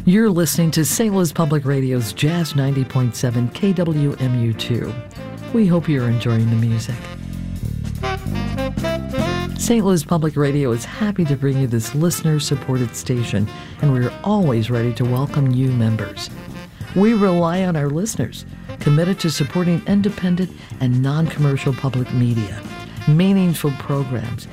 You're listening to St. Louis Public Radio's Jazz 90.7 KWMU2. We hope you're enjoying the music. St. Louis Public Radio is happy to bring you this listener-supported station, and we're always ready to welcome new members. We rely on our listeners, committed to supporting independent and non-commercial public media, meaningful programs,